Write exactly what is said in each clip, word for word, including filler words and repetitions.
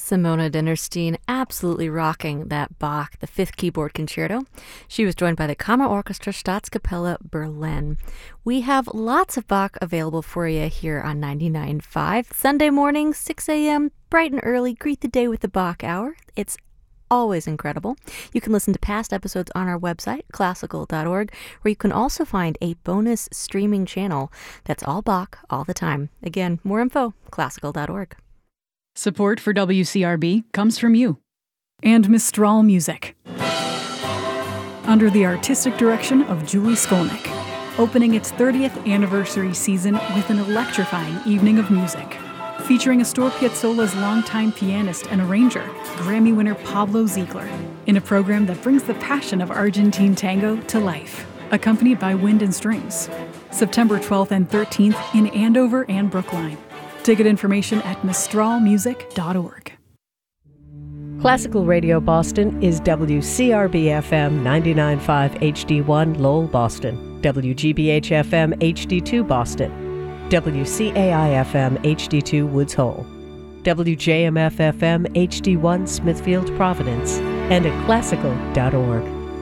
Simona Dinnerstein absolutely rocking that Bach, the Fifth Keyboard Concerto. She was joined by the Kammerorchester Staatskapelle Berlin. We have lots of Bach available for you here on ninety-nine point five. Sunday morning, six a.m., bright and early, greet the day with the Bach Hour. It's always incredible. You can listen to past episodes on our website, classical dot org, where you can also find a bonus streaming channel that's all Bach all the time. Again, more info, classical dot org. Support for W C R B comes from you and Mistral Music. Under the artistic direction of Julie Skolnick, opening its thirtieth anniversary season with an electrifying evening of music, featuring Astor Piazzolla's longtime pianist and arranger, Grammy winner Pablo Ziegler, in a program that brings the passion of Argentine tango to life, accompanied by wind and strings. September twelfth and thirteenth in Andover and Brookline. Ticket information at mistral music dot org. Classical Radio Boston is W C R B F M ninety-nine point five H D one Lowell, Boston, W G B H F M H D two Boston, W C A I F M H D two Woods Hole, W J M F F M H D one Smithfield, Providence, and at classical dot org.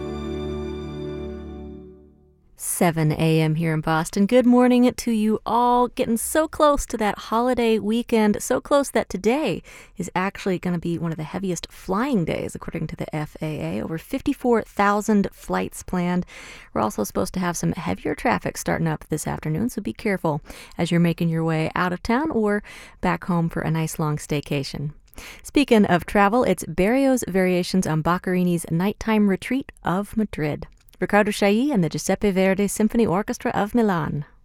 seven a.m. here in Boston. Good morning to you all. Getting so close to that holiday weekend, so close that today is actually going to be one of the heaviest flying days, according to the F A A. Over fifty-four thousand flights planned. We're also supposed to have some heavier traffic starting up this afternoon, so be careful as you're making your way out of town or back home for a nice long staycation. Speaking of travel, it's Berio's Variations on Boccherini's Nighttime Retreat of Madrid. Riccardo Chailly and the Giuseppe Verdi Symphony Orchestra of Milan.